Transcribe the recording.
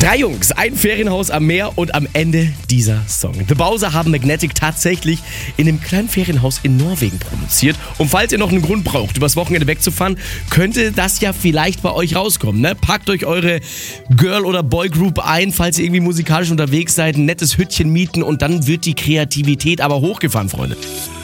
3 Jungs, ein Ferienhaus am Meer und am Ende dieser Song. The Bowser haben Magnetic tatsächlich in einem kleinen Ferienhaus in Norwegen produziert. Und falls ihr noch einen Grund braucht, übers Wochenende wegzufahren, könnte das ja vielleicht bei euch rauskommen. Ne? Packt euch eure Girl- oder Boygroup ein, falls ihr irgendwie musikalisch unterwegs seid, ein nettes Hüttchen mieten und dann wird die Kreativität aber hochgefahren, Freunde.